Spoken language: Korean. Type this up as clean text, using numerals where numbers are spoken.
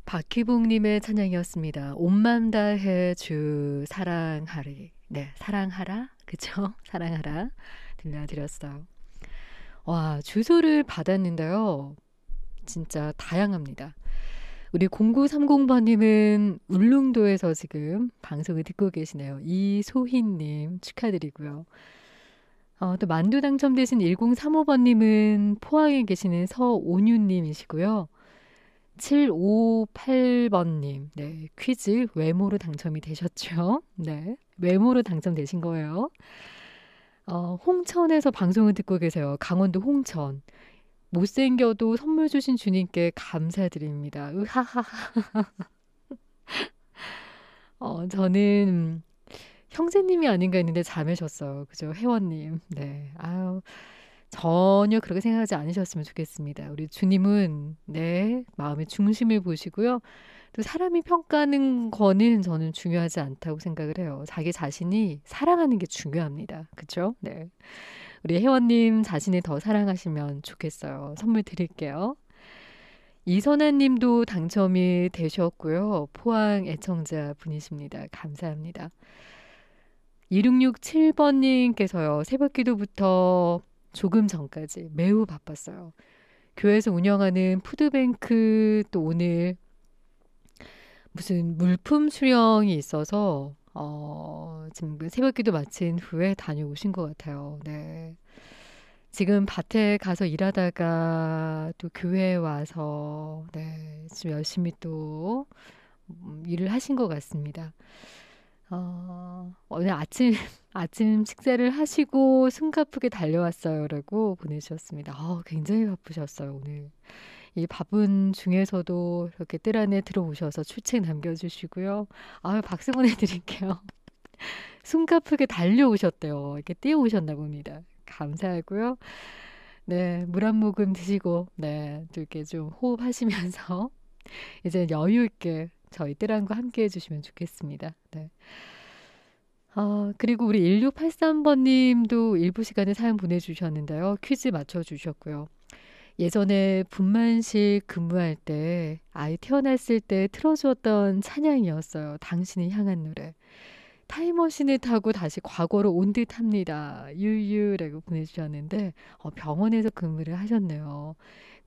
박희봉님의 찬양이었습니다. 온맘 다해 주 사랑하리. 네, 사랑하라. 그쵸? 사랑하라. 들려드렸어요. 와, 주소를 받았는데요. 진짜 다양합니다. 우리 0930번님은 울릉도에서 지금 방송을 듣고 계시네요. 이소희님 축하드리고요. 또 만두 당첨되신 1035번님은 포항에 계시는 서온유님이시고요. 758번님, 네, 퀴즈 외모로 당첨이 되셨죠? 네, 외모로 당첨되신 거예요. 홍천에서 방송을 듣고 계세요. 강원도 홍천. 못생겨도 선물 주신 주님께 감사드립니다. 으하하. 저는 형제님이 아닌가 했는데 자매셨어요. 그죠? 혜원님. 네. 아유, 전혀 그렇게 생각하지 않으셨으면 좋겠습니다. 우리 주님은, 네, 마음의 중심을 보시고요. 또 사람이 평가하는 거는 저는 중요하지 않다고 생각을 해요. 자기 자신이 사랑하는 게 중요합니다. 그죠? 네. 우리 혜원님 자신을 더 사랑하시면 좋겠어요. 선물 드릴게요. 이선아 님도 당첨이 되셨고요. 포항 애청자 분이십니다. 감사합니다. 2667번님께서요. 새벽 기도부터 조금 전까지 매우 바빴어요. 교회에서 운영하는 푸드뱅크 또 오늘 무슨 물품 수령이 있어서 지금 새벽 기도 마친 후에 다녀오신 것 같아요. 네. 지금 밭에 가서 일하다가 또 교회에 와서 네, 좀 열심히 또 일을 하신 것 같습니다. 오늘 아침 아침 식사를 하시고 숨가쁘게 달려왔어요라고 보내주셨습니다. 굉장히 바쁘셨어요 오늘. 이 바쁜 중에서도 이렇게 뜰 안에 들어오셔서 출첵 남겨주시고요. 박수 보내드릴게요. 숨가쁘게 달려오셨대요. 이렇게 뛰어오셨나 봅니다. 감사하고요. 네, 물 한 모금 드시고, 네, 또 이렇게 좀 호흡하시면서 이제 여유 있게 저희 뜰안과 함께 해주시면 좋겠습니다. 네. 그리고 우리 1683번님도 일부 시간에 사연 보내주셨는데요. 퀴즈 맞춰주셨고요. 예전에 분만실 근무할 때 아이 태어났을 때 틀어주었던 찬양이었어요. 당신을 향한 노래. 타임머신을 타고 다시 과거로 온 듯합니다. 유유라고 보내주셨는데 병원에서 근무를 하셨네요.